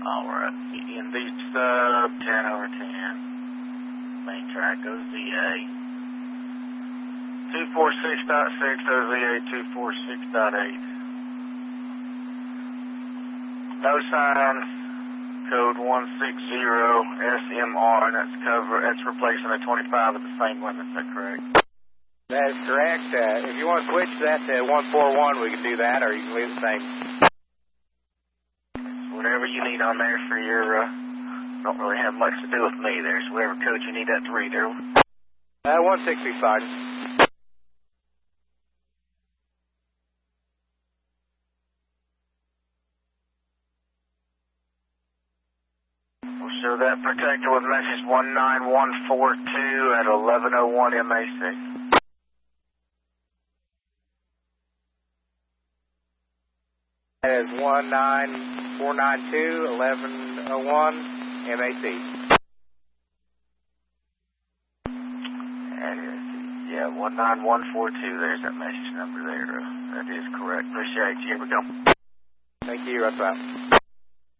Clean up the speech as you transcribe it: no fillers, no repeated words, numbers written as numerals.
Alright, NB sub 10/10. Main track OZA. 246.6 OZA 246.8. No sign. Code 160 SMR. That's replacing a 25 with the same limit. Is that correct? That is correct. If you want to switch that to 141, we can do that, or you can leave the same. Whatever you need on there for your, don't really have much to do with me there, so whatever code you need that to read there. 160 fine. We'll show that protector with message 19142 at 1101 MAC. That is 19492 1101 MAC. Yeah, 19142. There's that message number there. That is correct. Appreciate you. Here we go. Thank you. That's right.